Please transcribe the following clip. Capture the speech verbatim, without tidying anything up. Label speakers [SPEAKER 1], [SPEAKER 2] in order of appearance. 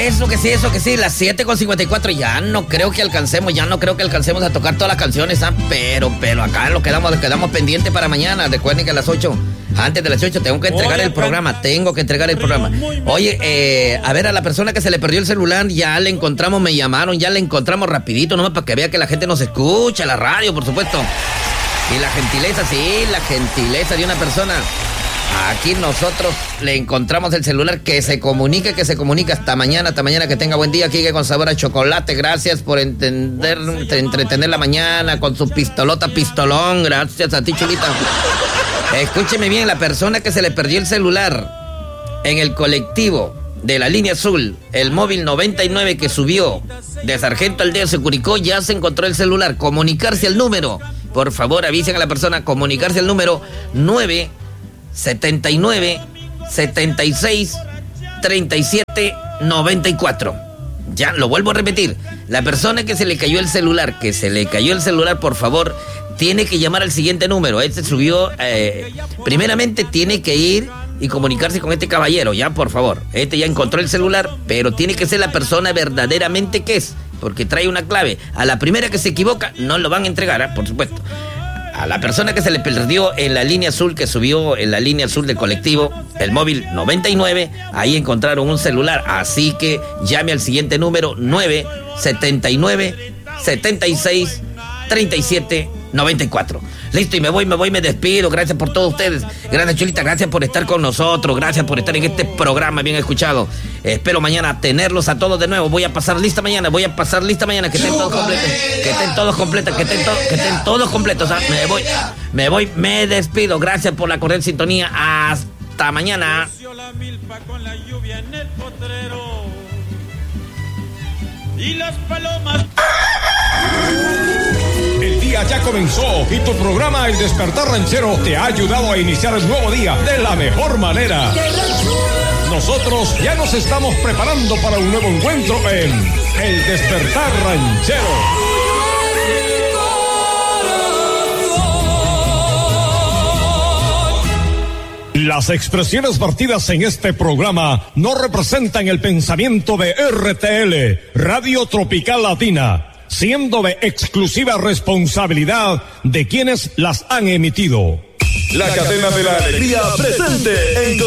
[SPEAKER 1] Eso que sí, eso que sí, las siete con cincuenta y cuatro, ya no creo que alcancemos, ya no creo que alcancemos a tocar todas las canciones, ¿ah? pero, pero acá lo quedamos, lo quedamos pendiente para mañana. Recuerden que a las ocho, antes de las ocho, tengo que entregar el programa, tengo que entregar el programa. Oye, eh, a ver, a la persona que se le perdió el celular, ya le encontramos, me llamaron, ya le encontramos rapidito, nomás para que vea que la gente nos escucha, la radio, por supuesto. Y la gentileza, sí, la gentileza de una persona. Aquí nosotros le encontramos el celular, que se comunique, que se comunique. Hasta mañana, hasta mañana, que tenga buen día. Aquí con sabor a chocolate. Gracias por entender, entretener la mañana con su pistolota, pistolón. Gracias a ti, chulita. Escúcheme bien, la persona que se le perdió el celular en el colectivo de la línea azul, el móvil noventa y nueve que subió de Sargento Aldea Securicó, ya se encontró el celular. Comunicarse al número, por favor, avisen a la persona, comunicarse al número nueve setenta y nueve, setenta y seis, treinta y siete, noventa y cuatro. Ya, lo vuelvo a repetir. La persona que se le cayó el celular, que se le cayó el celular, por favor, tiene que llamar al siguiente número. Este subió, eh, primeramente tiene que ir y comunicarse con este caballero, ya, por favor. Este ya encontró el celular, pero tiene que ser la persona verdaderamente que es, porque trae una clave. A la primera que se equivoca, no lo van a entregar, ¿eh? Por supuesto. A la persona que se le perdió en la línea azul, que subió en la línea azul del colectivo, el móvil noventa y nueve, ahí encontraron un celular. Así que llame al siguiente número, nueve setenta y nueve, setenta y seis, treinta y siete, noventa y cuatro. Listo, y me voy, me voy, me despido. Gracias por todos ustedes. Gracias, Chulita, gracias por estar con nosotros. Gracias por estar en este programa bien escuchado. Espero mañana tenerlos a todos de nuevo. Voy a pasar lista mañana, voy a pasar lista mañana. Que estén todos completos, que estén todos completos, que estén, to- que estén todos completos. ¿Ah? Me voy, me voy, me despido. Gracias por la cordial sintonía. Hasta mañana.
[SPEAKER 2] Y las palomas.
[SPEAKER 3] El día ya comenzó y tu programa El Despertar Ranchero te ha ayudado a iniciar el nuevo día de la mejor manera. Nosotros ya nos estamos preparando para un nuevo encuentro en El Despertar Ranchero. Las expresiones vertidas en este programa no representan el pensamiento de R T L, Radio Tropical Latina, siendo de exclusiva responsabilidad de quienes las han emitido.
[SPEAKER 4] La cadena de la alegría presente en